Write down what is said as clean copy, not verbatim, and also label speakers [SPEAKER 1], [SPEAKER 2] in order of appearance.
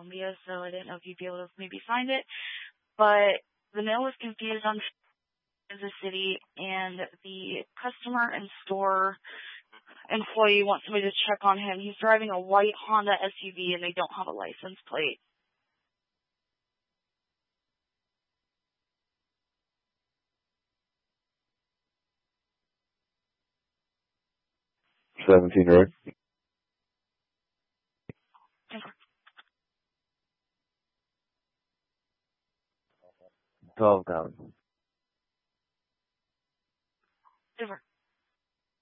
[SPEAKER 1] Columbia, so I didn't know if you'd be able to maybe find it. But the mail was confused on the city, and the customer and store employee wants somebody to check on him. He's driving a white Honda SUV, and they don't have a license plate.
[SPEAKER 2] $17, right? $12,000.
[SPEAKER 1] Over.